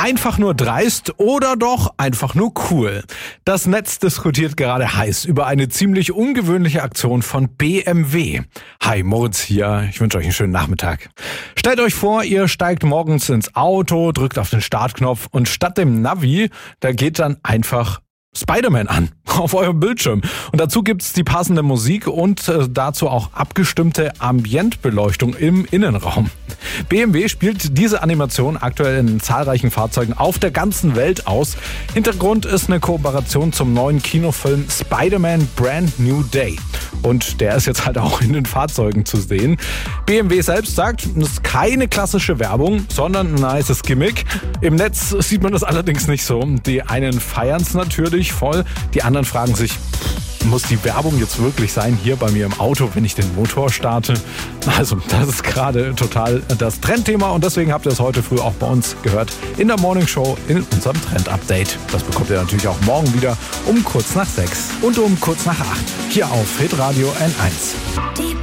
Einfach nur dreist oder doch einfach nur cool? Das Netz diskutiert gerade heiß über eine ziemlich ungewöhnliche Aktion von BMW. Hi, Moritz hier. Ich wünsche euch einen schönen Nachmittag. Stellt euch vor, ihr steigt morgens ins Auto, drückt auf den Startknopf und statt dem Navi, da geht dann einfach Spider-Man an auf eurem Bildschirm. Und dazu gibt's die passende Musik und dazu auch abgestimmte Ambientbeleuchtung im Innenraum. BMW spielt diese Animation aktuell in zahlreichen Fahrzeugen auf der ganzen Welt aus. Hintergrund ist eine Kooperation zum neuen Kinofilm Spider-Man Brand New Day. Und der ist jetzt halt auch in den Fahrzeugen zu sehen. BMW selbst sagt, das ist keine klassische Werbung, sondern ein nices Gimmick. Im Netz sieht man das allerdings nicht so. Die einen feiern es natürlich voll, die anderen fragen sich, muss die Werbung jetzt wirklich sein hier bei mir im Auto, wenn ich den Motor starte? Also das ist gerade total das Trendthema und deswegen habt ihr es heute früh auch bei uns gehört in der Morning Show in unserem Trend-Update. Das bekommt ihr natürlich auch morgen wieder um kurz nach 6 und um kurz nach 8 hier auf Hitradio N1.